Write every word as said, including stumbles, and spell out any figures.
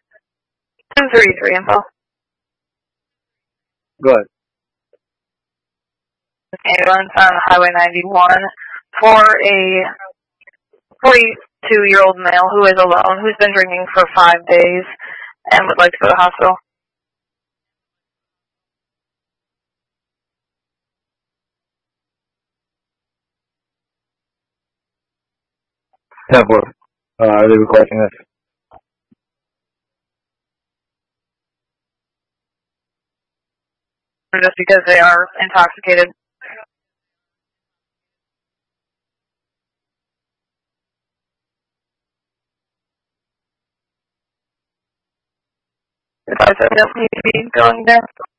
ten thirty-three info. Good. Ambulance on Highway ninety-one for a forty-two-year-old male who is alone, who's been drinking for five days and would like to go to the hospital. Temple. Uh, are they requesting this? Just because they are intoxicated. If I said don't need to be going there.